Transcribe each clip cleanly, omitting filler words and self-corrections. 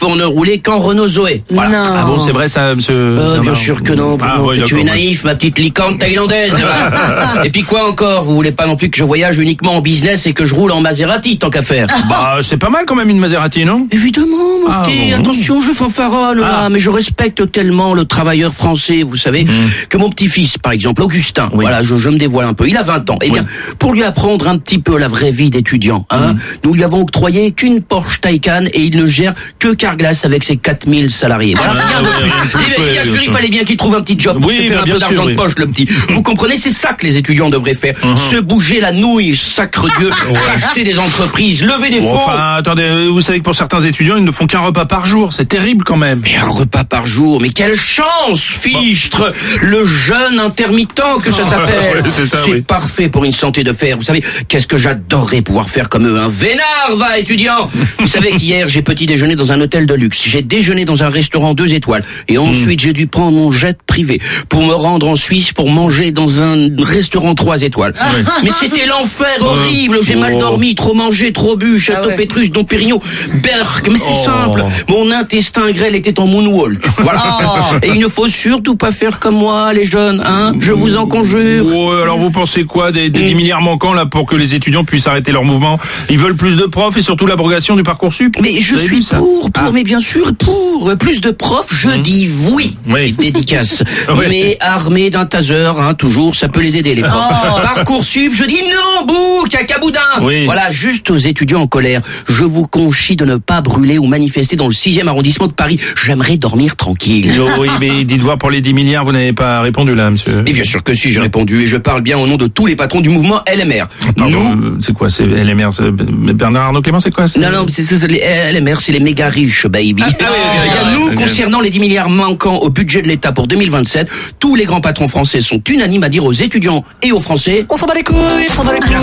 pour ne rouler qu'en Renault Zoé. Voilà. Non. Ah bon, c'est vrai ça, monsieur? Bien sûr que non, Bruno, oui, que tu es d'accord, naïf, ma petite licorne thaïlandaise. Et puis quoi encore? Vous voulez pas non plus que je voyage uniquement en business et que je roule en Maserati, tant qu'à faire? Bah, c'est pas mal quand même une Maserati, non? Évidemment, mon petit, bon. attention, je fanfaronne là, mais je respecte tellement le travailleur français, vous savez, que mon petit-fils, par exemple, Augustin, voilà, je me dévoile un peu, il a 20 ans. Eh bien, pour lui apprendre un petit peu la vraie vie d'étudiant, nous lui avons octroyé qu'une Porsche Taycan et il ne gère que Carglass avec ses 4000 salariés. Voilà, rien de plus. Et bien sûr, il fallait bien qu'il trouve un petit job pour se faire un peu d'argent de poche, le petit. Vous comprenez, c'est ça que les étudiants devraient faire. Se bouger la nouille, sacre Dieu, racheter des entreprises, lever des fonds. Enfin, attendez, vous savez que pour certains étudiants, ils ne font qu'un repas par jour. C'est terrible quand même. Mais un repas par jour, mais quelle chance, fichtre! Le jeûne intermittent que ça s'appelle. C'est parfait pour une santé de fer. Vous savez, qu'est-ce que j'adorerais pouvoir faire comme eux, un vénard, va, étudiant! Vous savez qu'hier, j'ai petit déjeuné dans un hôtel de luxe. J'ai déjeuné dans un restaurant 2 étoiles. Et ensuite, j'ai dû prendre mon jet privé pour me rendre en Suisse pour manger dans un restaurant 3 étoiles. Mais c'était l'enfer horrible. J'ai mal dormi, trop mangé, trop bu, Château Pétrus, Dom Pérignon, Berck. Mais c'est simple. Mon intestin grêle était en moonwalk. Voilà. Et il ne faut surtout pas faire comme moi, les jeunes, hein. Je vous en conjure. Alors vous pensez quoi des 10 milliards manquants là pour que les étudiants puissent arrêter leur mouvement? Ils veulent plus de profs et surtout l'abrogation du Parcoursup. Mais je suis pour, mais bien sûr pour plus de profs, je dis oui. Petite dédicace. Mais armés d'un taser, hein, toujours, ça peut les aider les profs. Parcoursup, je dis non, bouh, cacaboudin. Voilà, juste aux étudiants en colère, je vous conchie de ne pas brûler ou manifester dans le 6e arrondissement de Paris. J'aimerais dormir tranquille. Oui, mais dites voir pour les 10 milliards, vous n'avez pas répondu là, monsieur. Et bien sûr que si, j'ai répondu et je parle bien au nom de tous les patrons du mouvement LMR. C'est quoi, c'est LMR, Bernard Arnault Clément, c'est quoi? Non, c'est les LMR, c'est les méga riches, baby. Nous, concernant les 10 milliards manquants au budget de l'État pour 2027, tous les grands patrons français sont unanimes à dire aux étudiants et aux Français: on s'en bat les couilles, on s'en bat les couilles.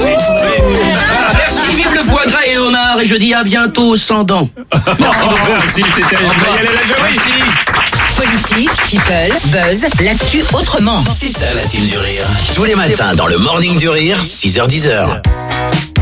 Merci, vive le foie gras et le homard, et je dis à bientôt sans dents. Merci beaucoup. Merci. Politique, people, buzz, l'actu autrement. C'est ça la team du rire. Tous les matins dans le Morning du Rire, 6h-10h.